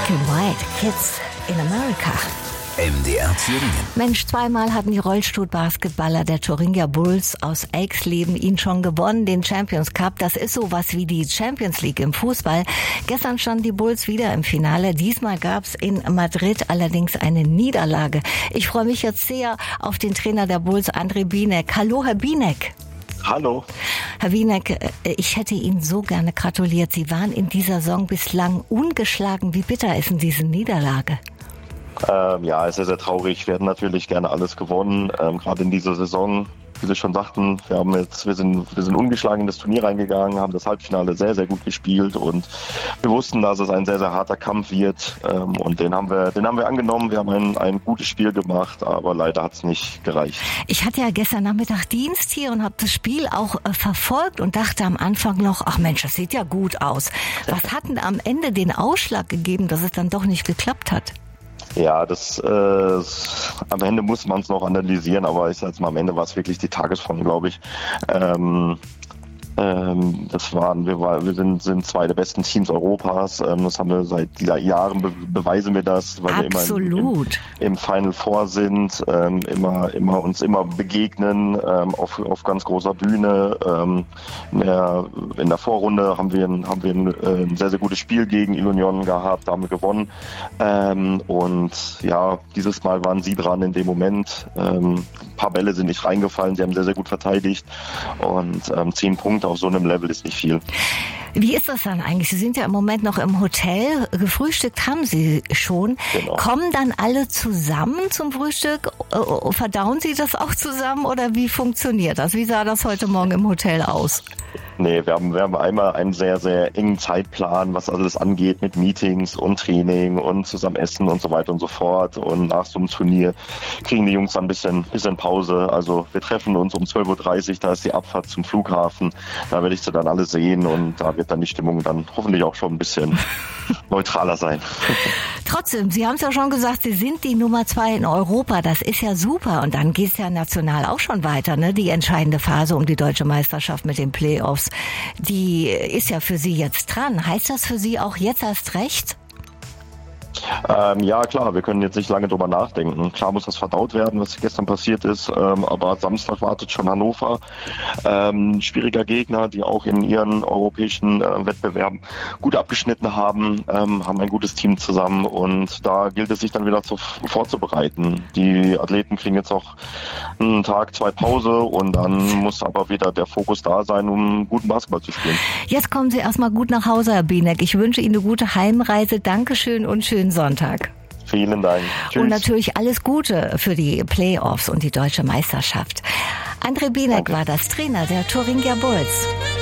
Black and White, Kids in America. MDR Thüringen. Mensch, zweimal hatten die Rollstuhl-Basketballer der Thuringia Bulls aus Eichsleben ihn schon gewonnen, den Champions Cup. Das ist sowas wie die Champions League im Fußball. Gestern standen die Bulls wieder im Finale. Diesmal gab's in Madrid allerdings eine Niederlage. Ich freue mich jetzt sehr auf den Trainer der Bulls, André Bienek. Hallo, Herr Bienek. Hallo. Herr Bienek, ich hätte Ihnen so gerne gratuliert. Sie waren in dieser Saison bislang ungeschlagen. Wie bitter ist denn diese Niederlage? Ja, es ist sehr traurig. Wir hätten natürlich gerne alles gewonnen, gerade in dieser Saison. Wie Sie schon sagten, wir sind ungeschlagen in das Turnier reingegangen, haben das Halbfinale sehr, sehr gut gespielt und wir wussten, dass es ein sehr, sehr harter Kampf wird und den haben wir angenommen. Wir haben ein gutes Spiel gemacht, aber leider hat es nicht gereicht. Ich hatte ja gestern Nachmittag Dienst hier und habe das Spiel auch verfolgt und dachte am Anfang noch, ach Mensch, das sieht ja gut aus. Was hat denn am Ende den Ausschlag gegeben, dass es dann doch nicht geklappt hat? Ja, am Ende muss man es noch analysieren, aber ich sag jetzt mal, am Ende war es wirklich die Tagesform, glaube ich. Wir sind zwei der besten Teams Europas. Das haben wir seit Jahren, beweisen wir das, weil Absolut. wir immer im Final Four sind, uns immer begegnen, auf ganz großer Bühne. In der Vorrunde haben wir ein sehr, sehr gutes Spiel gegen Ilunion gehabt, da haben wir gewonnen. Und ja, dieses Mal waren sie dran in dem Moment. Ein paar Bälle sind nicht reingefallen, sie haben sehr, sehr gut verteidigt und 10 Punkte auf so einem Level ist nicht viel. Wie ist das dann eigentlich? Sie sind ja im Moment noch im Hotel. Gefrühstückt haben Sie schon. Genau. Kommen dann alle zusammen zum Frühstück? Verdauen Sie das auch zusammen oder wie funktioniert das? Wie sah das heute Morgen im Hotel aus? Nee, wir haben einmal einen sehr, sehr engen Zeitplan, was alles angeht mit Meetings und Training und zusammen essen und so weiter und so fort. Und nach so einem Turnier kriegen die Jungs dann ein bisschen Pause. Also wir treffen uns um 12.30 Uhr, da ist die Abfahrt zum Flughafen. Da werde ich sie dann alle sehen und da wird dann die Stimmung dann hoffentlich auch schon ein bisschen neutraler sein. Trotzdem, Sie haben es ja schon gesagt, Sie sind die Nummer 2 in Europa. Das ist ja super. Und dann geht es ja national auch schon weiter, ne? Die entscheidende Phase um die deutsche Meisterschaft mit den Playoffs, die ist ja für Sie jetzt dran. Heißt das für Sie auch jetzt erst recht? Ja, klar, wir können jetzt nicht lange drüber nachdenken. Klar muss das verdaut werden, was gestern passiert ist, aber Samstag wartet schon Hannover. Schwieriger Gegner, die auch in ihren europäischen Wettbewerben gut abgeschnitten haben, haben ein gutes Team zusammen und da gilt es sich dann wieder vorzubereiten. Die Athleten kriegen jetzt auch einen Tag, 2 Pause und dann muss aber wieder der Fokus da sein, um guten Basketball zu spielen. Jetzt kommen Sie erstmal gut nach Hause, Herr Bienek. Ich wünsche Ihnen eine gute Heimreise. Dankeschön und schönen Sonntag. Vielen Dank. Tschüss. Und natürlich alles Gute für die Playoffs und die deutsche Meisterschaft. André Bienek war das Trainer der Thuringia Bulls.